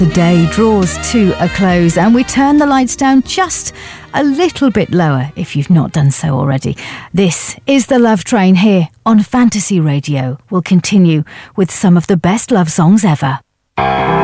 The day draws to a close and we turn the lights down just a little bit lower if you've not done so already. This is The Love Train here on Fantasy Radio. We'll continue with some of the best love songs ever.